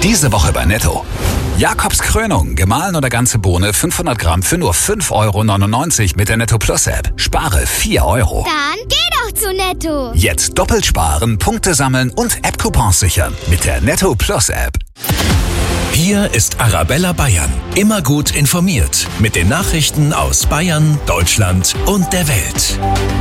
Diese Woche bei Netto. Jakobs Krönung, gemahlen oder ganze Bohne 500 Gramm für nur 5,99 € mit der Netto Plus App. Spare 4 €. Dann geh doch zu Netto. Jetzt doppelt sparen, Punkte sammeln und App-Coupons sichern mit der Netto Plus App. Hier ist Arabella Bayern. Immer gut informiert mit den Nachrichten aus Bayern, Deutschland und der Welt.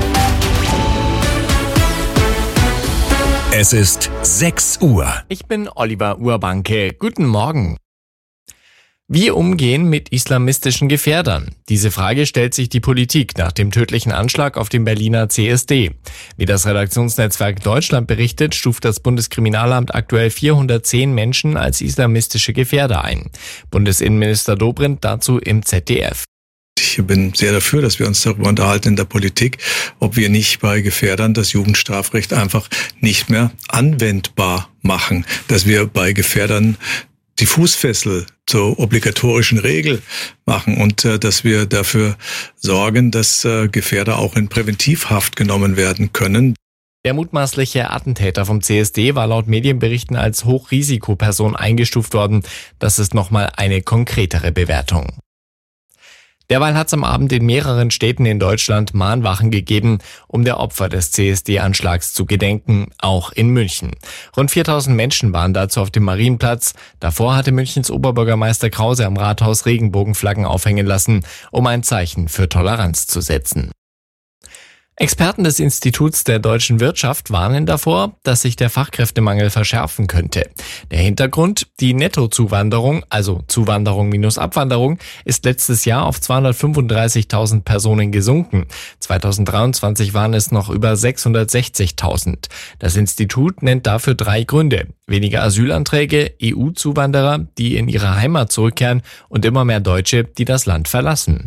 Es ist 6 Uhr. Ich bin Oliver Urbanke. Guten Morgen. Wie umgehen mit islamistischen Gefährdern? Diese Frage stellt sich die Politik nach dem tödlichen Anschlag auf dem Berliner CSD. Wie das Redaktionsnetzwerk Deutschland berichtet, stuft das Bundeskriminalamt aktuell 410 Menschen als islamistische Gefährder ein. Bundesinnenminister Dobrindt dazu im ZDF. Ich bin sehr dafür, dass wir uns darüber unterhalten in der Politik, ob wir nicht bei Gefährdern das Jugendstrafrecht einfach nicht mehr anwendbar machen, dass wir bei Gefährdern die Fußfessel zur obligatorischen Regel machen und dass wir dafür sorgen, dass Gefährder auch in Präventivhaft genommen werden können. Der mutmaßliche Attentäter vom CSD war laut Medienberichten als Hochrisikoperson eingestuft worden. Das ist nochmal eine konkretere Bewertung. Derweil hat es am Abend in mehreren Städten in Deutschland Mahnwachen gegeben, um der Opfer des CSD-Anschlags zu gedenken, auch in München. Rund 4000 Menschen waren dazu auf dem Marienplatz. Davor hatte Münchens Oberbürgermeister Krause am Rathaus Regenbogenflaggen aufhängen lassen, um ein Zeichen für Toleranz zu setzen. Experten des Instituts der deutschen Wirtschaft warnen davor, dass sich der Fachkräftemangel verschärfen könnte. Der Hintergrund: die Nettozuwanderung, also Zuwanderung minus Abwanderung, ist letztes Jahr auf 235.000 Personen gesunken. 2023 waren es noch über 660.000. Das Institut nennt dafür 3 Gründe: weniger Asylanträge, EU-Zuwanderer, die in ihre Heimat zurückkehren, und immer mehr Deutsche, die das Land verlassen.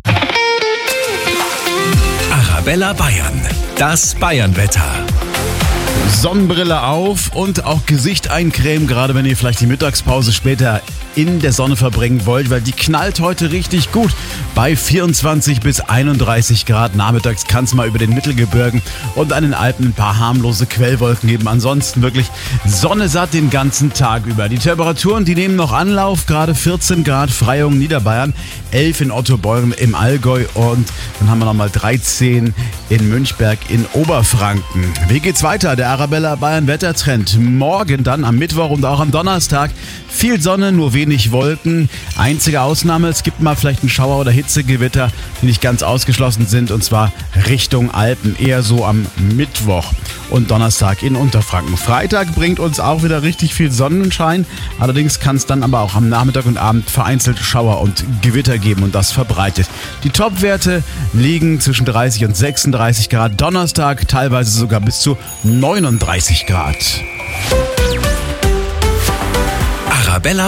Arabella Bayern, das Bayernwetter. Sonnenbrille auf und auch Gesicht eincremen, gerade wenn ihr vielleicht die Mittagspause später in der Sonne verbringen wollt, weil die knallt heute richtig gut bei 24 bis 31 Grad. Nachmittags kann es mal über den Mittelgebirgen und an den Alpen ein paar harmlose Quellwolken geben. Ansonsten wirklich Sonne satt den ganzen Tag über. Die Temperaturen, die nehmen noch Anlauf, gerade 14 Grad Freyung, Niederbayern, 11 in Ottobeuren im Allgäu und dann haben wir nochmal 13 in Münchberg in Oberfranken. Wie geht's weiter? Der Arabella Bayern Wettertrend. Morgen dann am Mittwoch und auch am Donnerstag viel Sonne, nur wenig Wolken. Einzige Ausnahme, es gibt mal vielleicht einen Schauer oder Hitzegewitter, die nicht ganz ausgeschlossen sind, und zwar Richtung Alpen, eher so am Mittwoch und Donnerstag in Unterfranken. Freitag bringt uns auch wieder richtig viel Sonnenschein, allerdings kann es dann aber auch am Nachmittag und Abend vereinzelt Schauer und Gewitter geben und das verbreitet. Die Topwerte liegen zwischen 30 und 36 Grad, Donnerstag teilweise sogar bis zu 39 Grad. Arabella